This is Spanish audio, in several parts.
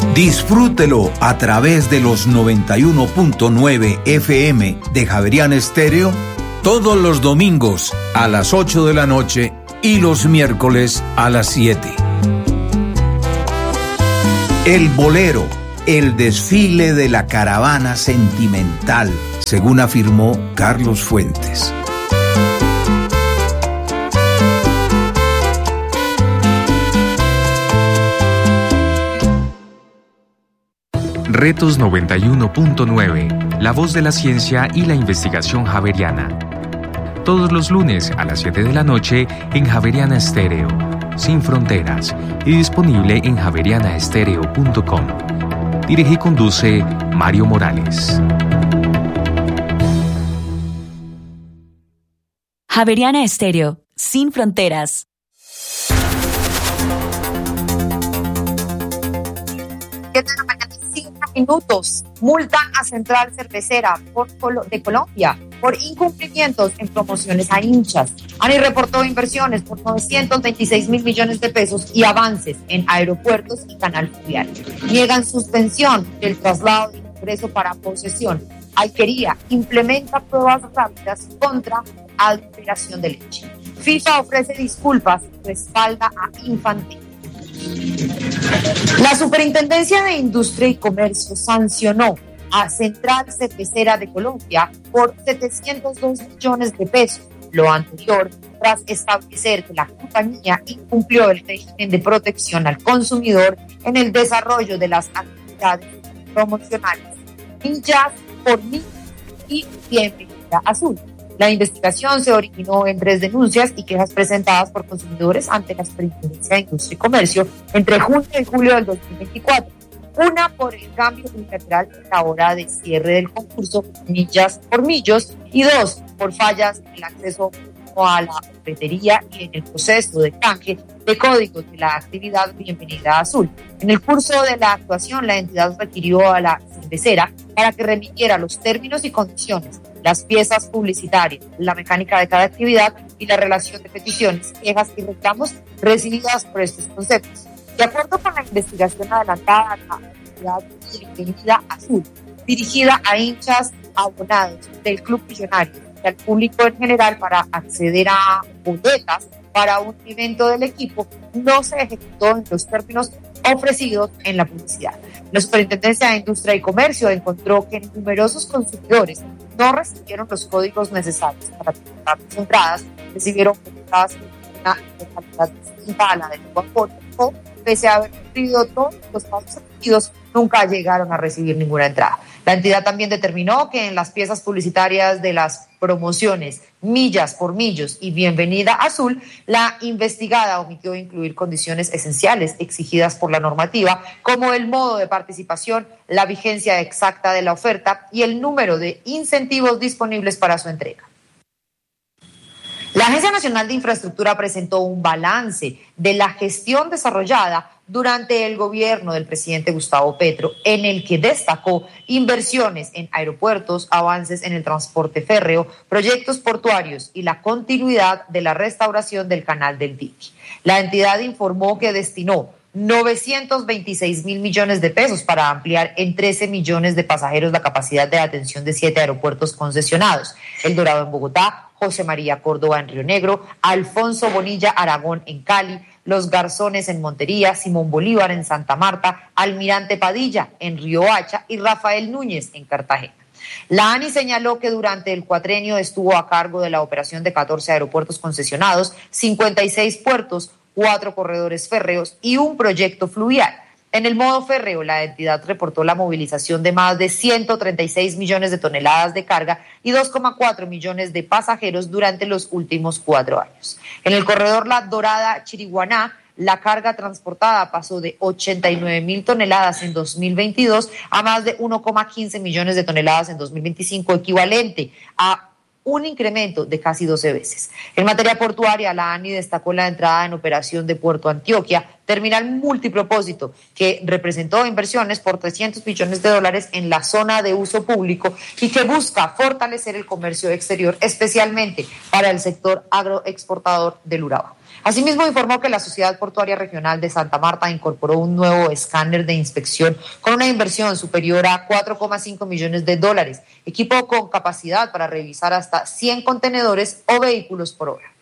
Disfrútelo a través de los 91.9 FM de Javeriana Estéreo todos los domingos a las 8 de la noche y los miércoles a las 7. El bolero, el desfile de la caravana sentimental, según afirmó Carlos Fuentes. Retos 91.9, la voz de la ciencia y la investigación javeriana. Todos los lunes a las 7 de la noche en Javeriana Estéreo, sin fronteras, y disponible en javerianaestereo.com. Dirige y conduce Mario Morales. Javeriana Estéreo, sin fronteras. Minutos. Multan a Central Cervecera de Colombia por incumplimientos en promociones a hinchas. ANI reportó inversiones por 926 mil millones de pesos y avances en aeropuertos y canal fluvial. Niegan suspensión del traslado de ingreso para posesión. Alquería implementa pruebas rápidas contra adulteración de leche. FIFA ofrece disculpas, respalda a Infantil. La Superintendencia de Industria y Comercio sancionó a Central Cervecera de Colombia por 702 millones de pesos, lo anterior tras establecer que la compañía incumplió el régimen de protección al consumidor en el desarrollo de las actividades promocionales. Millas por mí y Bienvenida Azul. La investigación se originó en 3 denuncias y quejas presentadas por consumidores ante la Superintendencia de Industria y Comercio entre junio y julio del 2024. Una por el cambio unilateral en la hora de cierre del concurso Millas por Millos y 2 por fallas en el acceso a la boletería y en el proceso de canje de códigos de la actividad Bienvenida Azul. En el curso de la actuación, la entidad requirió a la cervecera para que remitiera los términos y condiciones, las piezas publicitarias, la mecánica de cada actividad y la relación de peticiones, quejas y reclamos recibidas por estos conceptos. De acuerdo con la investigación adelantada, la actividad Bienvenida Azul, dirigida a hinchas abonados del Club Millonario y al público en general para acceder a boletas para un evento del equipo, no se ejecutó en los términos ofrecidos en la publicidad. La Superintendencia de Industria y Comercio encontró que numerosos consumidores no recibieron los códigos necesarios para comprar sus entradas, recibieron boletas una calidad distinta a la del Guapo, o pese a haber cumplido todos los pasos exigidos, nunca llegaron a recibir ninguna entrada. La entidad también determinó que en las piezas publicitarias de las promociones Millas por Millos y Bienvenida Azul, la investigada omitió incluir condiciones esenciales exigidas por la normativa, como el modo de participación, la vigencia exacta de la oferta y el número de incentivos disponibles para su entrega. La Agencia Nacional de Infraestructura presentó un balance de la gestión desarrollada durante el gobierno del presidente Gustavo Petro, en el que destacó inversiones en aeropuertos, avances en el transporte férreo, proyectos portuarios y la continuidad de la restauración del canal del Dique. La entidad informó que destinó 926 mil millones de pesos para ampliar en 13 millones de pasajeros la capacidad de atención de 7 aeropuertos concesionados: El Dorado en Bogotá, José María Córdoba en Río Negro, Alfonso Bonilla Aragón en Cali, Los Garzones en Montería, Simón Bolívar en Santa Marta, Almirante Padilla en Riohacha y Rafael Núñez en Cartagena. La ANI señaló que durante el cuatrenio estuvo a cargo de la operación de 14 aeropuertos concesionados, 56 puertos, 4 corredores férreos y un proyecto fluvial. En el modo férreo, la entidad reportó la movilización de más de 136 millones de toneladas de carga y 2,4 millones de pasajeros durante los últimos 4 años. En el corredor La Dorada-Chiriguaná, la carga transportada pasó de 89 mil toneladas en 2022 a más de 1,15 millones de toneladas en 2025, equivalente a un incremento de casi 12 veces. En materia portuaria, la ANI destacó la entrada en operación de Puerto Antioquia, terminal multipropósito, que representó inversiones por $300 millones en la zona de uso público y que busca fortalecer el comercio exterior, especialmente para el sector agroexportador del Urabá. Asimismo, informó que la Sociedad Portuaria Regional de Santa Marta incorporó un nuevo escáner de inspección con una inversión superior a $4,5 millones, equipo con capacidad para revisar hasta 100 contenedores o vehículos por hora.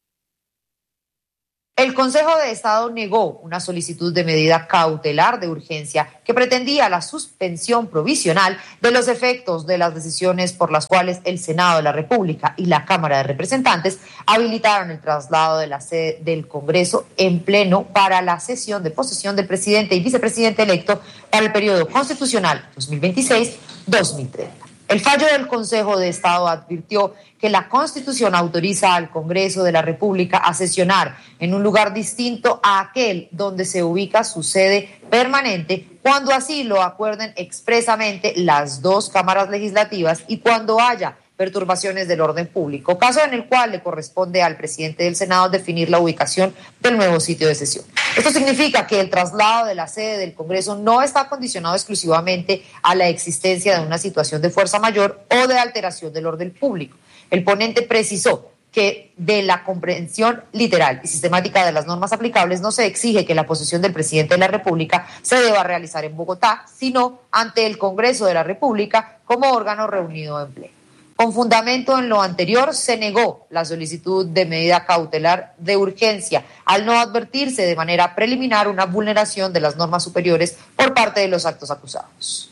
El Consejo de Estado negó una solicitud de medida cautelar de urgencia que pretendía la suspensión provisional de los efectos de las decisiones por las cuales el Senado de la República y la Cámara de Representantes habilitaron el traslado de la sede del Congreso en pleno para la sesión de posesión del presidente y vicepresidente electo para el periodo constitucional 2026-2030. El fallo del Consejo de Estado advirtió que la Constitución autoriza al Congreso de la República a sesionar en un lugar distinto a aquel donde se ubica su sede permanente, cuando así lo acuerden expresamente las dos cámaras legislativas y cuando haya perturbaciones del orden público, caso en el cual le corresponde al presidente del Senado definir la ubicación del nuevo sitio de sesión. Esto significa que el traslado de la sede del Congreso no está condicionado exclusivamente a la existencia de una situación de fuerza mayor o de alteración del orden público. El ponente precisó que de la comprensión literal y sistemática de las normas aplicables no se exige que la posesión del presidente de la República se deba realizar en Bogotá, sino ante el Congreso de la República como órgano reunido en pleno. Con fundamento en lo anterior, se negó la solicitud de medida cautelar de urgencia, al no advertirse de manera preliminar una vulneración de las normas superiores por parte de los actos acusados.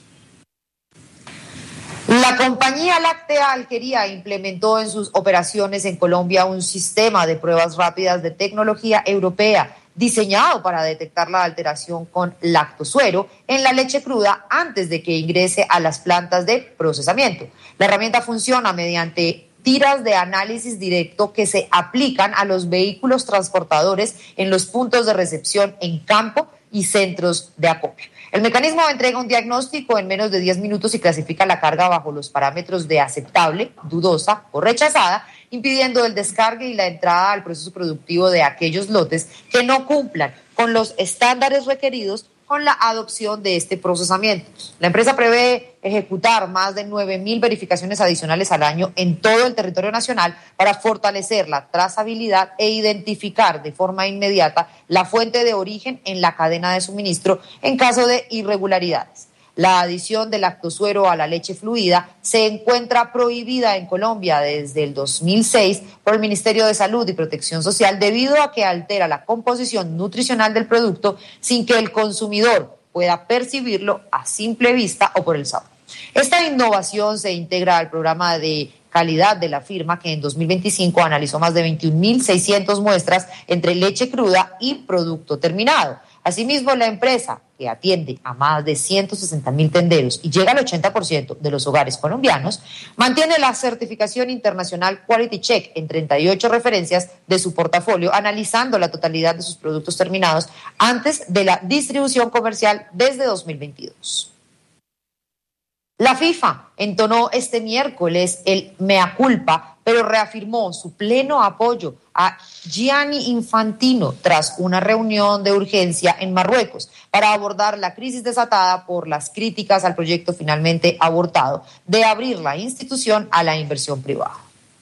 La compañía láctea Alquería implementó en sus operaciones en Colombia un sistema de pruebas rápidas de tecnología europea diseñado para detectar la alteración con lactosuero en la leche cruda antes de que ingrese a las plantas de procesamiento. La herramienta funciona mediante tiras de análisis directo que se aplican a los vehículos transportadores en los puntos de recepción en campo y centros de acopio. El mecanismo entrega un diagnóstico en menos de 10 minutos y clasifica la carga bajo los parámetros de aceptable, dudosa o rechazada, impidiendo el descargue y la entrada al proceso productivo de aquellos lotes que no cumplan con los estándares requeridos con la adopción de este procesamiento. La empresa prevé ejecutar más de 9.000 verificaciones adicionales al año en todo el territorio nacional para fortalecer la trazabilidad e identificar de forma inmediata la fuente de origen en la cadena de suministro en caso de irregularidades. La adición de lactosuero a la leche fluida se encuentra prohibida en Colombia desde el 2006 por el Ministerio de Salud y Protección Social debido a que altera la composición nutricional del producto sin que el consumidor pueda percibirlo a simple vista o por el sabor. Esta innovación se integra al programa de calidad de la firma que en 2025 analizó más de 21.600 muestras entre leche cruda y producto terminado. Asimismo, la empresa, que atiende a más de 160.000 tenderos y llega al 80% de los hogares colombianos, mantiene la certificación internacional Quality Check en 38 referencias de su portafolio, analizando la totalidad de sus productos terminados antes de la distribución comercial desde 2022. La FIFA entonó este miércoles el mea culpa, pero reafirmó su pleno apoyo a Gianni Infantino tras una reunión de urgencia en Marruecos para abordar la crisis desatada por las críticas al proyecto finalmente abortado de abrir la institución a la inversión privada.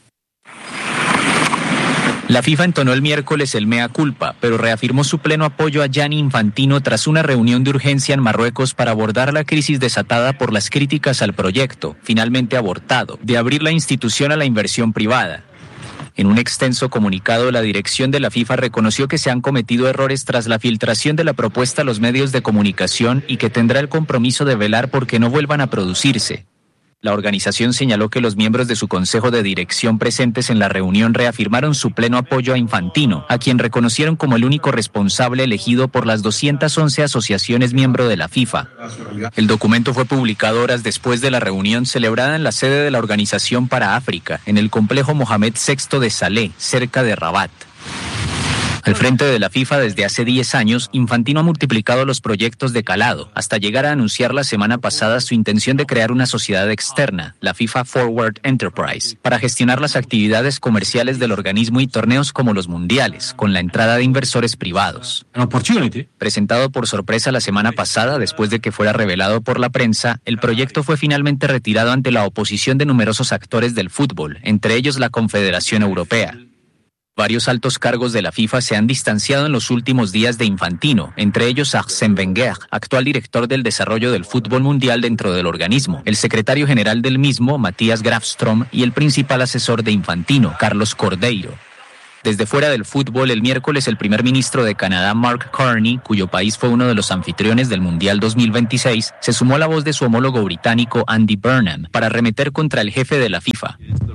La FIFA entonó el miércoles el mea culpa, pero reafirmó su pleno apoyo a Gianni Infantino tras una reunión de urgencia en Marruecos para abordar la crisis desatada por las críticas al proyecto, finalmente abortado, de abrir la institución a la inversión privada. En un extenso comunicado, la dirección de la FIFA reconoció que se han cometido errores tras la filtración de la propuesta a los medios de comunicación y que tendrá el compromiso de velar por que no vuelvan a producirse. La organización señaló que los miembros de su consejo de dirección presentes en la reunión reafirmaron su pleno apoyo a Infantino, a quien reconocieron como el único responsable elegido por las 211 asociaciones miembro de la FIFA. El documento fue publicado horas después de la reunión celebrada en la sede de la Organización para África, en el complejo Mohamed VI de Salé, cerca de Rabat. Al frente de la FIFA desde hace 10 años, Infantino ha multiplicado los proyectos de calado, hasta llegar a anunciar la semana pasada su intención de crear una sociedad externa, la FIFA Forward Enterprise, para gestionar las actividades comerciales del organismo y torneos como los mundiales, con la entrada de inversores privados. Presentado por sorpresa la semana pasada, después de que fuera revelado por la prensa, el proyecto fue finalmente retirado ante la oposición de numerosos actores del fútbol, entre ellos la Confederación Europea. Varios altos cargos de la FIFA se han distanciado en los últimos días de Infantino, entre ellos Arsène Wenger, actual director del desarrollo del fútbol mundial dentro del organismo, el secretario general del mismo, Matías Grafström, y el principal asesor de Infantino, Carlos Cordeiro. Desde fuera del fútbol, el miércoles el primer ministro de Canadá, Mark Carney, cuyo país fue uno de los anfitriones del Mundial 2026, se sumó a la voz de su homólogo británico Andy Burnham para arremeter contra el jefe de la FIFA.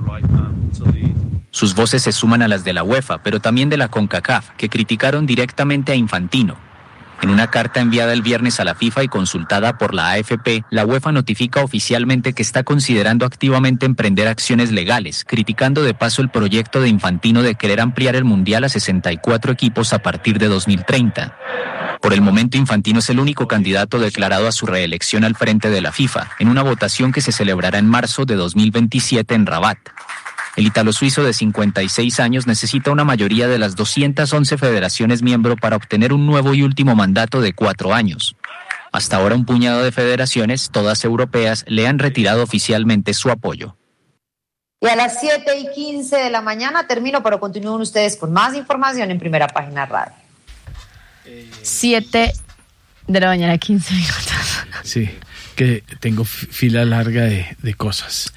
Sus voces se suman a las de la UEFA, pero también de la CONCACAF, que criticaron directamente a Infantino. En una carta enviada el viernes a la FIFA y consultada por la AFP, la UEFA notifica oficialmente que está considerando activamente emprender acciones legales, criticando de paso el proyecto de Infantino de querer ampliar el Mundial a 64 equipos a partir de 2030. Por el momento, Infantino es el único candidato declarado a su reelección al frente de la FIFA, en una votación que se celebrará en marzo de 2027 en Rabat. El ítalo-suizo de 56 años necesita una mayoría de las 211 federaciones miembro para obtener un nuevo y último mandato de 4 años. Hasta ahora un puñado de federaciones, todas europeas, le han retirado oficialmente su apoyo. Y a las 7:15 de la mañana termino, pero continúen ustedes con más información en Primera Página Radio. 7 de la mañana, 15 minutos. Sí, que tengo fila larga de cosas.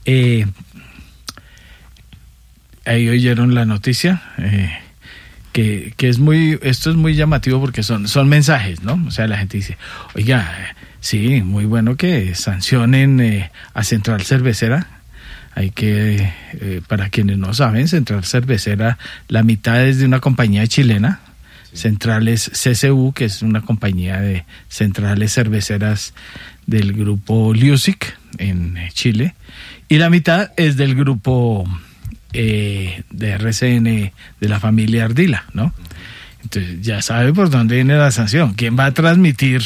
Ahí oyeron la noticia, que es esto es muy llamativo porque son mensajes, ¿no? O sea, la gente dice, oiga, sí, muy bueno que sancionen a Central Cervecera. Hay que, para quienes no saben, Central Cervecera, la mitad es de una compañía chilena, Centrales CCU, que es una compañía de centrales cerveceras del grupo Lusic en Chile, y la mitad es del grupo de RCN de la familia Ardila, ¿no? Entonces ya sabe por dónde viene la sanción. ¿Quién va a transmitir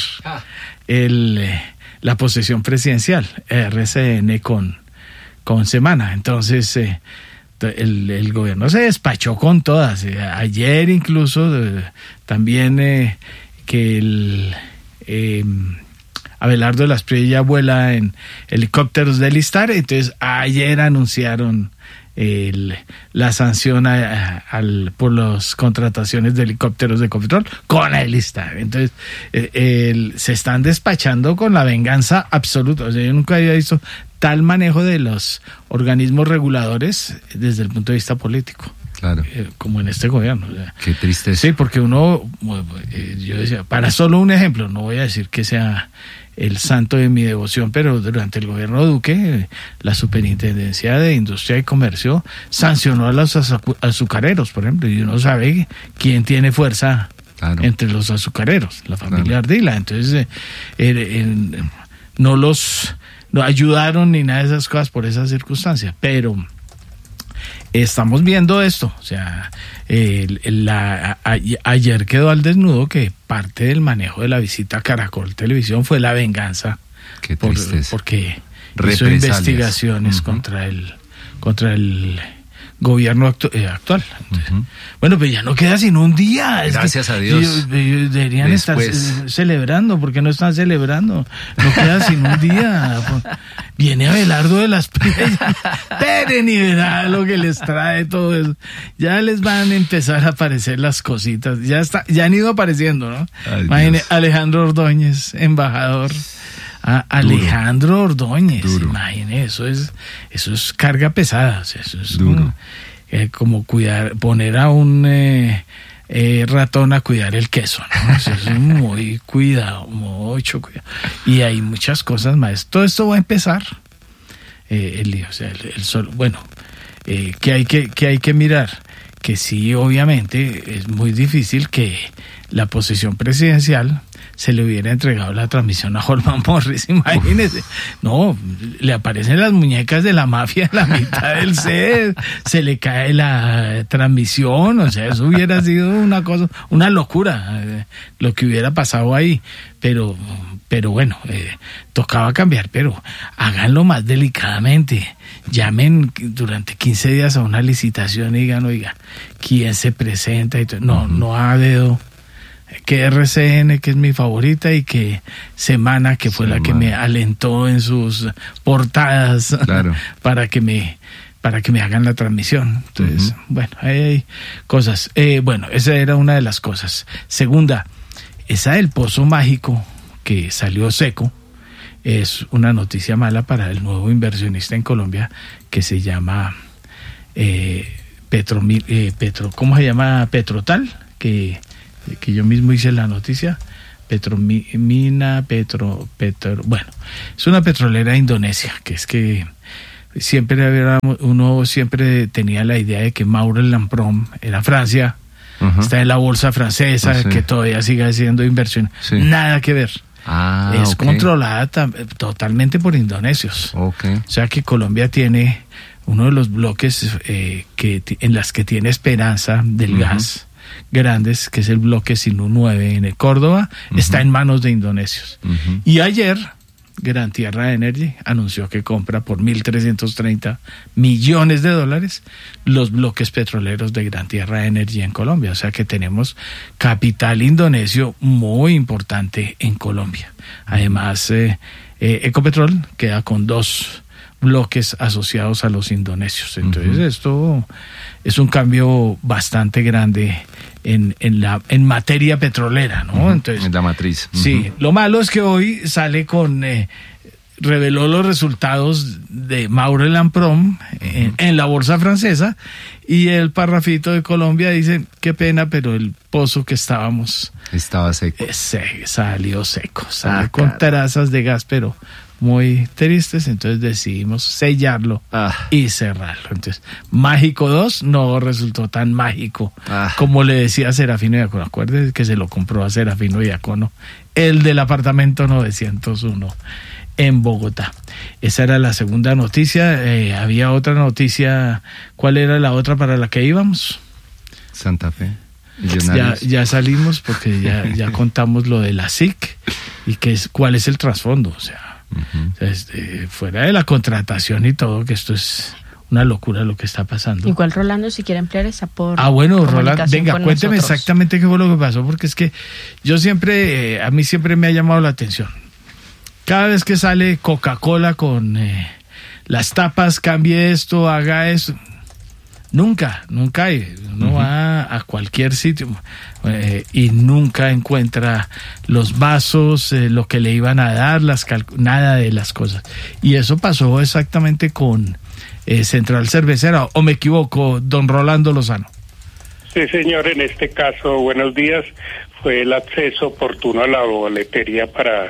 la posesión presidencial? RCN con Semana. Entonces el gobierno se despachó con todas. Ayer incluso también que Abelardo de las Priella vuela en helicópteros del Istar. Entonces ayer anunciaron la sanción por las contrataciones de helicópteros de Ecopetrol con el Istar. Entonces se están despachando con la venganza absoluta. O sea, yo nunca había visto tal manejo de los organismos reguladores desde el punto de vista político. Claro. Como en este gobierno. O sea, qué tristeza. Sí, porque yo decía, para solo un ejemplo, no voy a decir que sea el santo de mi devoción, pero durante el gobierno de Duque, la Superintendencia de Industria y Comercio sancionó a los azucareros, por ejemplo, y uno sabe quién tiene fuerza entre los azucareros, la familia Ardila. Entonces, no ayudaron ni nada de esas cosas por esas circunstancias, pero estamos viendo esto. O sea, ayer quedó al desnudo que parte del manejo de la visita a Caracol Televisión fue la venganza. Qué tristeza. Porque hizo investigaciones contra el gobierno actual. Bueno, pues ya no queda sino un día. Gracias a Dios. Deberían estar celebrando, porque no están celebrando. No queda sino un día. Viene Abelardo de las Priella. Esperen y verá lo que les trae todo eso. Ya les van a empezar a aparecer las cositas. Ya han ido apareciendo, ¿no? Imagine Alejandro Ordóñez, embajador. Alejandro Ordóñez, imagine, eso es carga pesada. O sea, eso es como poner a un ratón a cuidar el queso, ¿no? Eso es muy cuidado, mucho cuidado. Y hay muchas cosas más. Todo esto va a empezar el lío. O sea, que hay que mirar, que sí, obviamente es muy difícil que la posesión presidencial se le hubiera entregado la transmisión a Holman Morris, imagínese. No, le aparecen las muñecas de la mafia en la mitad del set, se le cae la transmisión, o sea, eso hubiera sido una locura, lo que hubiera pasado ahí, pero bueno, tocaba cambiar, pero háganlo más delicadamente. Llamen durante 15 días a una licitación y digan, oiga, ¿quién se presenta? Y todo. No a dedo. Que RCN, que es mi favorita, y que Semana, que fue la que me alentó en sus portadas para que me para que me hagan la transmisión. Entonces, bueno, ahí hay cosas. Bueno, esa era una de las cosas. Segunda, esa del pozo mágico que salió seco es una noticia mala para el nuevo inversionista en Colombia que se llama ¿cómo se llama? Petrotal, que yo mismo hice la noticia. Bueno, es una petrolera indonesia, que es que uno siempre tenía la idea de que Maurel & Prom era Francia, está en la bolsa francesa, que todavía sigue haciendo inversión. Nada que ver. Es controlada totalmente por indonesios. O sea que Colombia tiene uno de los bloques en las que tiene esperanza del gas grandes, que es el bloque Sinú 9 en el Córdoba, está en manos de indonesios. Y ayer Gran Tierra Energy anunció que compra por $1.330 millones los bloques petroleros de Gran Tierra Energy en Colombia. O sea que tenemos capital indonesio muy importante en Colombia. Además, Ecopetrol queda con 2 bloques asociados a los indonesios. Entonces esto es un cambio bastante grande en materia petrolera, ¿no? Entonces, en la matriz. Sí, lo malo es que hoy sale reveló los resultados de Maurel & Prom en la bolsa francesa, y el parrafito de Colombia dice, qué pena, pero el pozo que estaba seco. Salió seco, con trazas de gas, pero muy tristes. Entonces decidimos sellarlo y cerrarlo. Entonces, Mágico 2 no resultó tan mágico como le decía Serafino Diácono. Acuérdense que se lo compró a Serafino Diácono, el del apartamento 901 en Bogotá. Esa era la segunda noticia. Había otra noticia. ¿Cuál era la otra para la que íbamos? Santa Fe. Ya salimos porque ya contamos lo de la SIC y cuál es el trasfondo. O sea, fuera de la contratación y todo, que esto es una locura lo que está pasando. Igual Rolando, si quiere emplear esa por bueno, Rolando, venga, cuénteme exactamente qué fue lo que pasó, porque es que a mí siempre me ha llamado la atención. Cada vez que sale Coca-Cola con las tapas, cambie esto, haga eso. Nunca hay. Uno va a cualquier sitio y nunca encuentra los vasos, lo que le iban a dar, nada de las cosas. Y eso pasó exactamente con Central Cervecera, ¿o me equivoco, don Rolando Lozano? Sí, señor, en este caso, buenos días, fue el acceso oportuno a la boletería para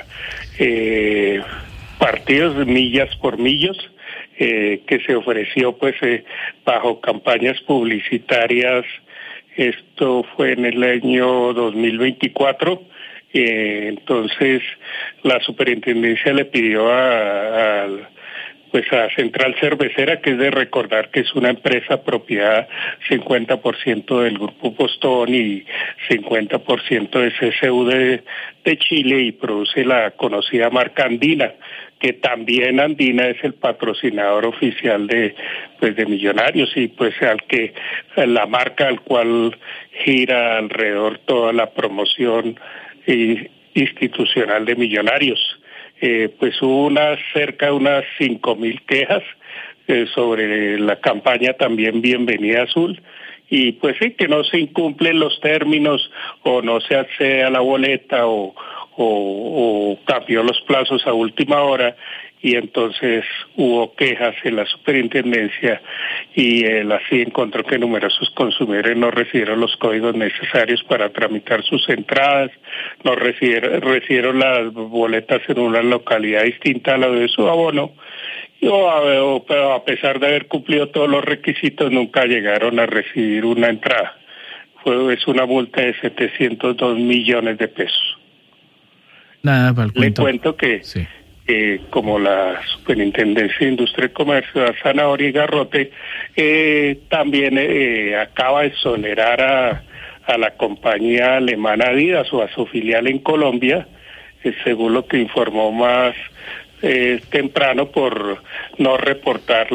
partidos millas por millos, que se ofreció bajo campañas publicitarias. Esto fue en el año 2024. Entonces la superintendencia le pidió a Central Cervecera, que es de recordar que es una empresa propiedad 50% del Grupo Postón y 50% de CCU de Chile, y produce la conocida marca Andina, que también Andina es el patrocinador oficial de Millonarios, y la marca al cual gira alrededor toda la promoción institucional de Millonarios. Hubo cerca de unas 5,000 quejas sobre la campaña también Bienvenida Azul, y que no se incumplen los términos, o no se accede a la boleta, o cambió los plazos a última hora, y entonces hubo quejas en la superintendencia, y la CIE encontró que numerosos consumidores no recibieron los códigos necesarios para tramitar sus entradas, no recibieron las boletas en una localidad distinta a la de su abono, pero a pesar de haber cumplido todos los requisitos, nunca llegaron a recibir una entrada. Es una multa de 702 millones de pesos. Nada, para el cuento. Le cuento que como la Superintendencia de Industria y Comercio de Zanahoria y Garrote también acaba de exonerar a la compañía alemana Adidas, o a su filial en Colombia, según lo que informó más temprano, por no reportar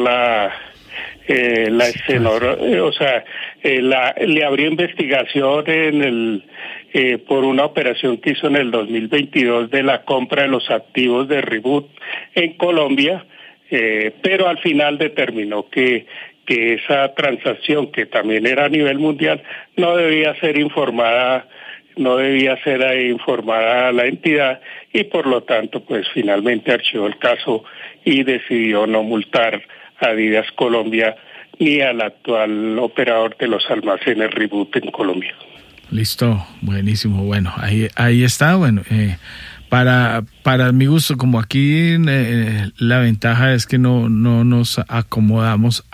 le abrió investigación por una operación que hizo en el 2022 de la compra de los activos de Reboot en Colombia, pero al final determinó que esa transacción, que también era a nivel mundial, no debía ser informada a la entidad, y por lo tanto pues finalmente archivó el caso y decidió no multar a Adidas Colombia ni al actual operador de los almacenes Reboot en Colombia. Listo, buenísimo. Bueno, ahí está. Bueno, para mi gusto, como aquí la ventaja es que no nos acomodamos